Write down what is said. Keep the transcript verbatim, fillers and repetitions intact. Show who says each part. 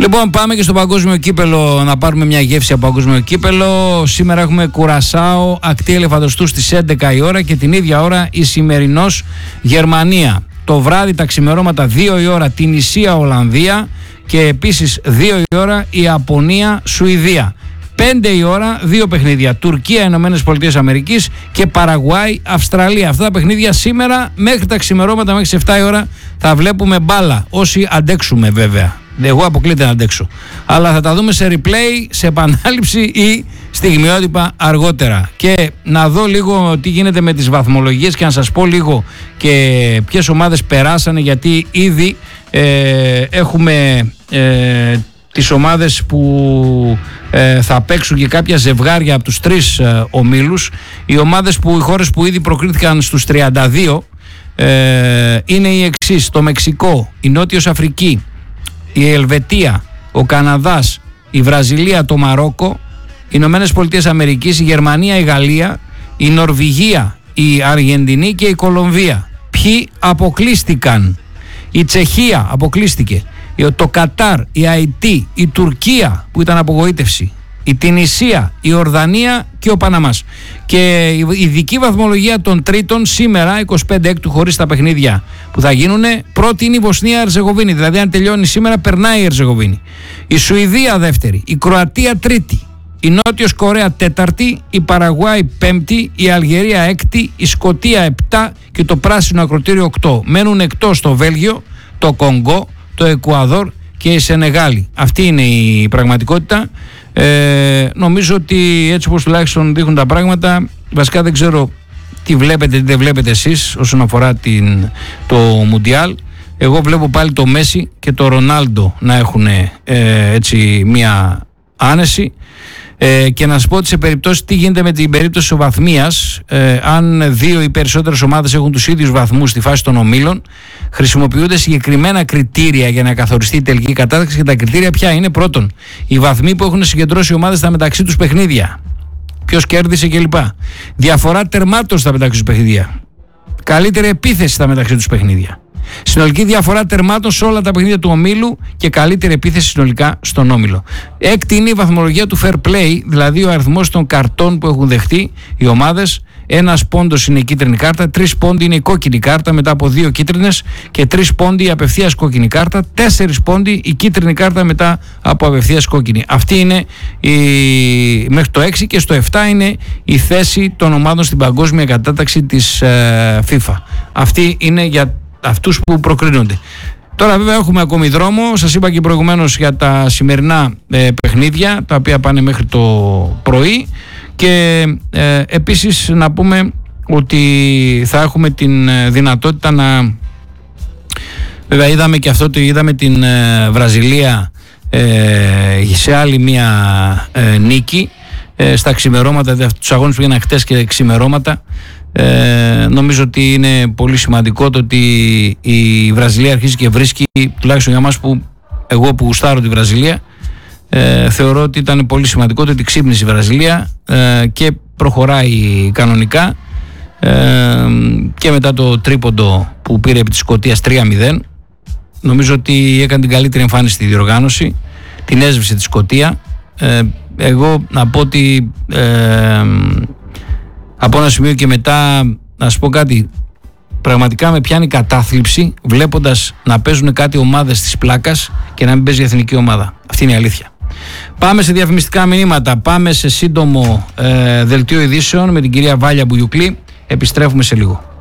Speaker 1: Λοιπόν, πάμε και στο παγκόσμιο κύπελο να πάρουμε μια γεύση από παγκόσμιο κύπελο. Σήμερα έχουμε Κουρασάο, ακτή Ελεφαντοστού στις έντεκα η ώρα και την ίδια ώρα η σημερινός Γερμανία. Το βράδυ τα ξημερώματα δύο η ώρα Τινησία Ολλανδία και επίσης δύο η ώρα η Ιαπωνία Σουηδία. πέντε η ώρα δύο παιχνίδια, Τουρκία Ηνωμένες Πολιτείες Αμερικής και Παραγουάη Αυστραλία. Αυτά τα παιχνίδια σήμερα μέχρι τα ξημερώματα, μέχρι τις επτά η ώρα θα βλέπουμε μπάλα, όσοι αντέξουμε βέβαια. Εγώ αποκλείται να αντέξω. Αλλά θα τα δούμε σε replay, σε επανάληψη ή στιγμιότυπα αργότερα. Και να δω λίγο τι γίνεται με τις βαθμολογίες και να σας πω λίγο και ποιες ομάδες περάσανε, γιατί ήδη ε, έχουμε ε, τις ομάδες που ε, θα παίξουν και κάποια ζευγάρια από τους τρεις ε, ομίλους. Οι ομάδες που, οι χώρες που ήδη προκρίθηκαν στους τριάντα δύο ε, είναι οι εξής: το Μεξικό, η Νότιος Αφρική, η Ελβετία, ο Καναδάς, η Βραζιλία, το Μαρόκο, οι Ηνωμένες Πολιτείες Αμερικής, η Γερμανία, η Γαλλία, η Νορβηγία, η Αργεντινή και η Κολομβία. Ποιοι αποκλείστηκαν? Η Τσεχία αποκλείστηκε, το Κατάρ, η Αϊτή, η Τουρκία που ήταν απογοήτευση, η Τινησία, η Ορδανία και ο Παναμάς. Και η ειδική βαθμολογία των τρίτων σήμερα, είκοσι πέντε έκτου χωρίς τα παιχνίδια που θα γίνουν, πρώτη είναι η Βοσνία Ερζεγοβίνη. Δηλαδή, αν τελειώνει σήμερα, περνάει η Ερζεγοβίνη. Η Σουηδία δεύτερη, η Κροατία τρίτη, η Νότιος Κορέα τέταρτη, η Παραγουάη πέμπτη, η Αλγερία έκτη, η Σκωτία επτά και το πράσινο ακροτήριο οκτώ. Μένουν εκτός το Βέλγιο, το Κονγκό, το Εκουαδόρ και η Σενεγάλη. Αυτή είναι η πραγματικότητα. Ε, νομίζω ότι έτσι όπως τουλάχιστον δείχνουν τα πράγματα, βασικά δεν ξέρω τι βλέπετε, τι δεν βλέπετε εσείς όσον αφορά την, το Μουντιάλ. Εγώ βλέπω πάλι το Μέση και το Ρονάλντο να έχουν ε, έτσι μια άνεση. Ε, και να σας πω ότι σε περιπτώσει τι γίνεται με την περίπτωση ισοβαθμίας, ε, αν δύο ή περισσότερες ομάδες έχουν τους ίδιους βαθμούς στη φάση των ομίλων, χρησιμοποιούνται συγκεκριμένα κριτήρια για να καθοριστεί η τελική κατάταξη. Και τα κριτήρια ποια είναι? Πρώτον, οι βαθμοί που έχουν συγκεντρώσει οι ομάδες στα μεταξύ τους παιχνίδια, ποιος κέρδισε κλπ. Διαφορά τερμάτων στα μεταξύ τους παιχνίδια, καλύτερη επίθεση στα μεταξύ τους παιχνίδια, συνολική διαφορά τερμάτων σε όλα τα παιχνίδια του ομίλου και καλύτερη επίθεση συνολικά στον όμιλο. Έκτη είναι η βαθμολογία του fair play, δηλαδή ο αριθμός των καρτών που έχουν δεχτεί οι ομάδες. Ένας πόντος είναι η κίτρινη κάρτα, τρεις πόντοι είναι η κόκκινη κάρτα μετά από δύο κίτρινες και τρεις πόντοι η απευθείας κόκκινη κάρτα, τέσσερις πόντοι η κίτρινη κάρτα μετά από απευθείας κόκκινη. Αυτή είναι η... μέχρι το έξι, και στο επτά είναι η θέση των ομάδων στην παγκόσμια κατάταξη της ε, FIFA. Αυτή είναι για αυτούς που προκρίνονται. Τώρα βέβαια έχουμε ακόμη δρόμο. Σας είπα και προηγουμένως για τα σημερινά ε, παιχνίδια, τα οποία πάνε μέχρι το πρωί. Και ε, επίσης να πούμε ότι θα έχουμε την δυνατότητα να... Βέβαια είδαμε και αυτό, είδαμε την ε, Βραζιλία ε, σε άλλη μια ε, νίκη ε, στα ξημερώματα, τους αγώνες που έγιναν χτες και ξημερώματα. Ε, νομίζω ότι είναι πολύ σημαντικό το ότι η Βραζιλία αρχίζει και βρίσκει, τουλάχιστον για μας που εγώ που γουστάρω τη Βραζιλία, ε, θεωρώ ότι ήταν πολύ σημαντικό το ότι ξύπνησε η Βραζιλία ε, και προχωράει κανονικά ε, και μετά το τρίποντο που πήρε επί της Σκωτίας τρία μηδέν. Νομίζω ότι έκανε την καλύτερη εμφάνιση στη διοργάνωση, την έσβησε τη Σκωτία. ε, εγώ να πω ότι ε, από ένα σημείο και μετά, να σου πω κάτι, πραγματικά με πιάνει κατάθλιψη βλέποντας να παίζουν κάτι ομάδες της πλάκας και να μην παίζει η εθνική ομάδα. Αυτή είναι η αλήθεια. Πάμε σε διαφημιστικά μηνύματα, πάμε σε σύντομο ε, δελτίο ειδήσεων με την κυρία Βάλια Μπουγιουκλή. Επιστρέφουμε σε λίγο.